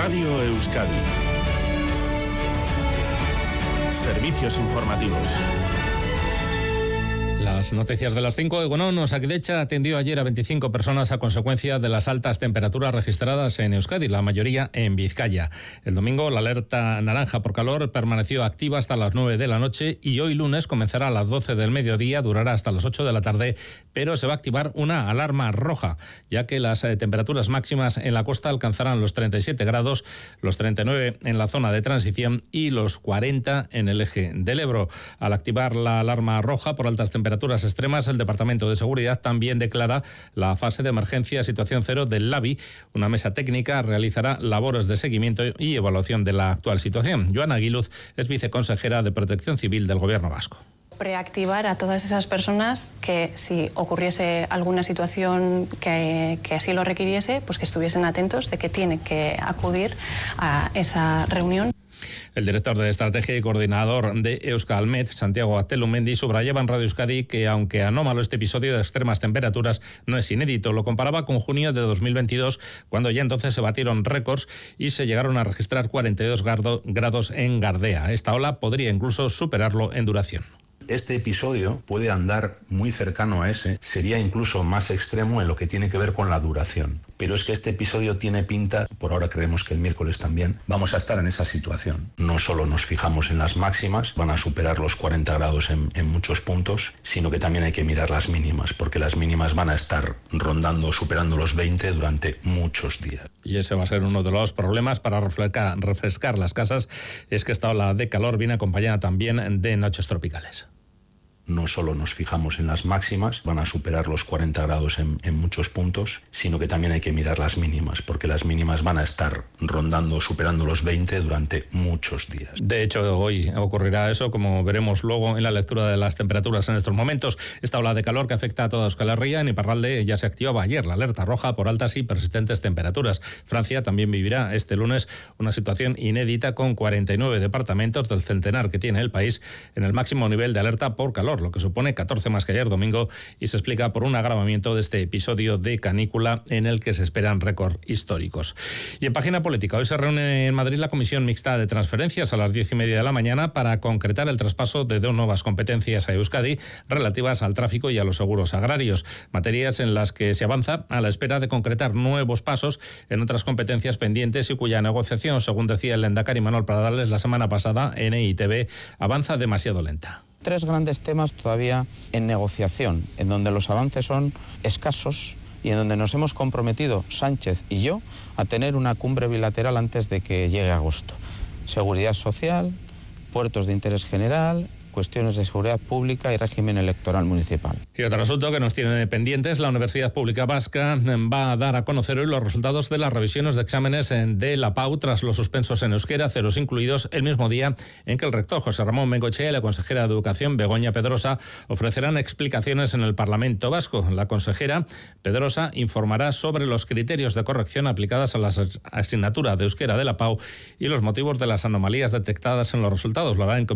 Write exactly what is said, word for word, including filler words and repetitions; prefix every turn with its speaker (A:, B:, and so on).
A: Radio Euskadi. Servicios informativos.
B: Las noticias de las cinco. Egunon, Osakidetza atendió ayer a veinticinco personas a consecuencia de las altas temperaturas registradas en Euskadi, la mayoría en Vizcaya. El domingo la alerta naranja por calor permaneció activa hasta las nueve de la noche y hoy lunes comenzará a las doce del mediodía, durará hasta las ocho de la tarde, pero se va a activar una alarma roja, ya que las eh, temperaturas máximas en la costa alcanzarán los treinta y siete grados, los treinta y nueve en la zona de transición y los cuarenta en el eje del Ebro. Al activar la alarma roja por altas temperaturas temperaturas extremas, el Departamento de Seguridad también declara la fase de emergencia situación cero del LABI. Una mesa técnica realizará labores de seguimiento y evaluación de la actual situación. Joana Aguiluz es viceconsejera de Protección Civil del Gobierno vasco.
C: Preactivar a todas esas personas que, si ocurriese alguna situación que, que así lo requiriese, pues que estuviesen atentos de que tienen que acudir a esa reunión.
B: El director de Estrategia y coordinador de Euskalmet, Santiago Atelumendi, subrayaba en Radio Euskadi que, aunque anómalo este episodio de extremas temperaturas, no es inédito. Lo comparaba con junio de dos mil veintidós, cuando ya entonces se batieron récords y se llegaron a registrar cuarenta y dos grados en Gardea. Esta ola podría incluso superarlo en duración.
D: Este episodio puede andar muy cercano a ese, sería incluso más extremo en lo que tiene que ver con la duración. Pero es que este episodio tiene pinta, por ahora creemos que el miércoles también, vamos a estar en esa situación. No solo nos fijamos en las máximas, van a superar los cuarenta grados en, en muchos puntos, sino que también hay que mirar las mínimas, porque las mínimas van a estar rondando, superando los veinte durante muchos días.
B: Y ese va a ser uno de los problemas para refrescar, refrescar las casas, es que esta ola de calor viene acompañada también de noches tropicales.
D: No solo nos fijamos en las máximas, van a superar los cuarenta grados en, en muchos puntos, sino que también hay que mirar las mínimas, porque las mínimas van a estar rondando, superando los veinte durante muchos días.
B: De hecho, hoy ocurrirá eso, como veremos luego en la lectura de las temperaturas en estos momentos. Esta ola de calor que afecta a toda Euskal Herria, en Iparralde ya se activaba ayer la alerta roja por altas y persistentes temperaturas. Francia también vivirá este lunes una situación inédita con cuarenta y nueve departamentos del centenar que tiene el país en el máximo nivel de alerta por calor, lo que supone catorce más que ayer domingo, y se explica por un agravamiento de este episodio de canícula en el que se esperan récords históricos. Y en página política, hoy se reúne en Madrid la Comisión Mixta de Transferencias a las diez y media de la mañana para concretar el traspaso de dos nuevas competencias a Euskadi relativas al tráfico y a los seguros agrarios, materias en las que se avanza a la espera de concretar nuevos pasos en otras competencias pendientes y cuya negociación, según decía el lehendakari Manuel Pradales la semana pasada en E I T V, avanza demasiado lenta.
E: Tres grandes temas todavía en negociación, en donde los avances son escasos y en donde nos hemos comprometido Sánchez y yo a tener una cumbre bilateral antes de que llegue agosto. Seguridad social, puertos de interés general, cuestiones de seguridad pública y régimen electoral municipal.
B: Y otro asunto que nos tiene pendientes, la Universidad Pública Vasca va a dar a conocer hoy los resultados de las revisiones de exámenes de la P A U tras los suspensos en euskera, ceros incluidos, el mismo día en que el rector José Ramón Bengoechea y la consejera de Educación Begoña Pedrosa ofrecerán explicaciones en el Parlamento Vasco. La consejera Pedrosa informará sobre los criterios de corrección aplicadas a la asignatura de euskera de la P A U y los motivos de las anomalías detectadas en los resultados. Lo hará en